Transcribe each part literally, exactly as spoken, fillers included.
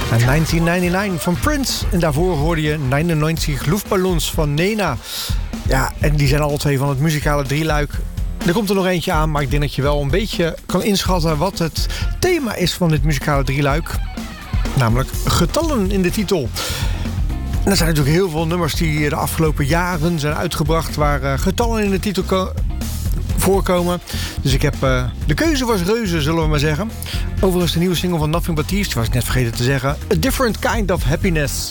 En negentien negenennegentig van Prince. En daarvoor hoorde je negenennegentig Luftballons van Nena. Ja, en die zijn alle twee van het muzikale drieluik. Er komt er nog eentje aan, maar ik denk dat je wel een beetje kan inschatten wat het thema is van dit muzikale drieluik. Namelijk getallen in de titel. En er zijn natuurlijk heel veel nummers die de afgelopen jaren zijn uitgebracht waar getallen in de titel ko- voorkomen. Dus ik heb, uh, de keuze was reuze, zullen we maar zeggen. Overigens de nieuwe single van Nothing But Thieves, die was ik net vergeten te zeggen. A Different Kind of Happiness.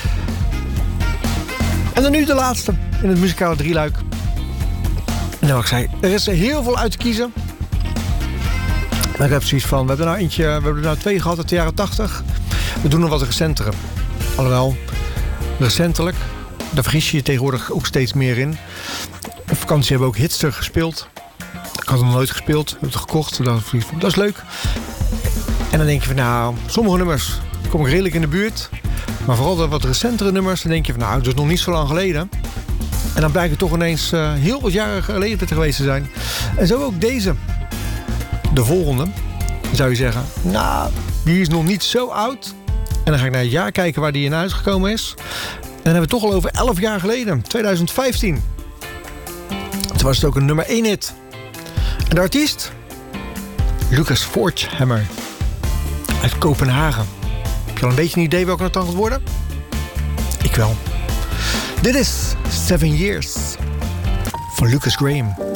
En dan nu de laatste in het muzikale drieluik. Nou, wat ik zei, er is heel veel uit te kiezen. Maar ik heb zoiets van, we hebben er nou eentje, we hebben er nou twee gehad uit de jaren tachtig. We doen nog wat recentere. Alhoewel, recentelijk, daar vergis je je tegenwoordig ook steeds meer in. Op vakantie hebben we ook hits gespeeld. Ik had hem nooit gespeeld, heb het gekocht. Dat is leuk. En dan denk je van, nou, sommige nummers kom ik redelijk in de buurt. Maar vooral de wat recentere nummers, dan denk je van, nou, dat is nog niet zo lang geleden. En dan blijkt het toch ineens uh, heel wat jaren geleden te geweest te zijn. En zo ook deze. De volgende, zou je zeggen, nou, die is nog niet zo oud. En dan ga ik naar het jaar kijken waar die in uitgekomen is. En dan hebben we het toch al over elf jaar geleden, twintig vijftien. Toen was het ook een nummer één hit. En de artiest? Lucas Forchhammer. Uit Kopenhagen. Heb je al een beetje een idee welke het dan gaat worden? Ik wel. Dit is Seven Years van Lucas Graham.